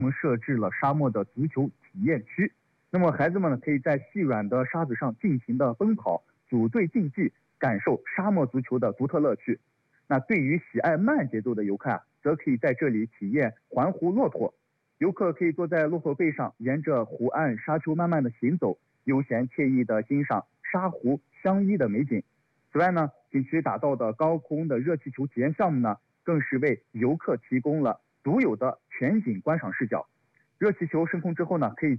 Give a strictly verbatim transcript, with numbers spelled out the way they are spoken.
我们设置了沙漠的足球体验区。那么孩子们呢，可以在细软的沙子上尽情的奔跑、组队竞技，感受沙漠足球的独特乐趣。那对于喜爱慢节奏的游客啊，则可以在这里体验环湖骆驼。游客可以坐在骆驼背上，沿着湖岸沙丘慢慢的行走，悠闲惬意的欣赏沙湖相依的美景。此外呢，景区打造的高空的热气球体验项目呢，更是为游客提供了独有的全景观赏视角。热气球升空之后呢，可以